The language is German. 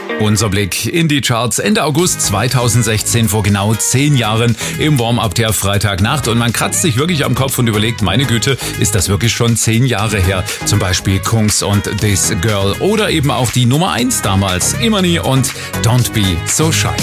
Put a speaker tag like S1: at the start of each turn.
S1: Unser Blick in die Charts Ende August 2016, vor genau 10 Jahren im Warm-Up der Freitagnacht. Und man kratzt sich wirklich am Kopf und überlegt, meine Güte, ist das wirklich schon 10 Jahre her? Zum Beispiel Kungs und This Girl oder eben auch die Nummer 1 damals, Imani und Don't Be So Shy.